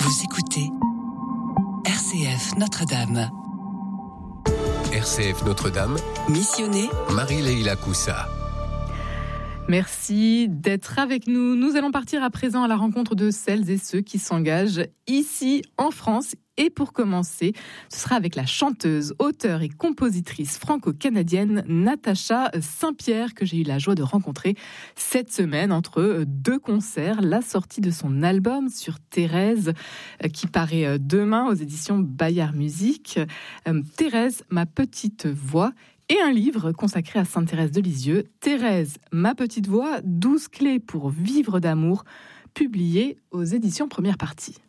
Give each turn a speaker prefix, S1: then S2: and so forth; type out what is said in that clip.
S1: Vous écoutez RCF Notre-Dame.
S2: RCF Notre-Dame,
S1: Missionné
S2: Marie-Leila Coussa.
S3: Merci d'être avec nous. Nous allons partir à présent à la rencontre de celles et ceux qui s'engagent ici en France. Et pour commencer, ce sera avec la chanteuse, auteure et compositrice franco-canadienne Natacha Saint-Pierre que j'ai eu la joie de rencontrer cette semaine entre deux concerts. La sortie de son album sur Thérèse qui paraît demain aux éditions Bayard Musique. Thérèse, ma petite voix. Et un livre consacré à Sainte Thérèse de Lisieux, Thérèse, ma petite voix, 12 clés pour vivre d'amour, publié aux éditions Première Partie.